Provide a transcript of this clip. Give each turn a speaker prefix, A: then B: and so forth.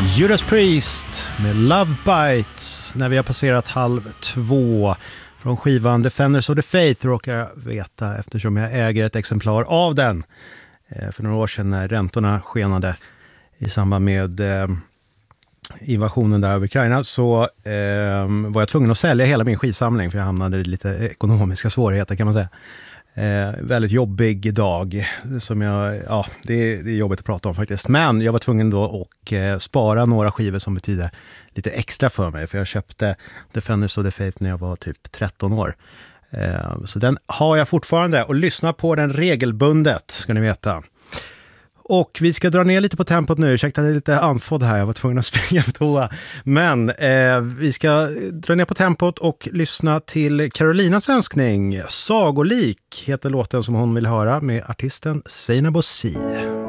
A: Judas Priest med Love Bites när vi har passerat 1:30 från skivan Defenders of the Faith, råkar jag veta eftersom jag äger ett exemplar av den. För några år sedan när räntorna skenade i samband med invasionen där över Ukraina så var jag tvungen att sälja hela min skivsamling för jag hamnade i lite ekonomiska svårigheter kan man säga. Väldigt jobbig dag som det är jobbigt att prata om faktiskt, men jag var tvungen då att spara några skivor som betyder lite extra för mig, för jag köpte Defenders of the Faith när jag var typ 13 år, så den har jag fortfarande och lyssnar på den regelbundet ska ni veta. Och vi ska dra ner lite på tempot nu. Ursäkta, det är lite andfådd här. Jag var tvungen att springa på toa. Men vi ska dra ner på tempot och lyssna till Carolinas önskning. Sagolik heter låten som hon vill höra med artisten Seinabo Si.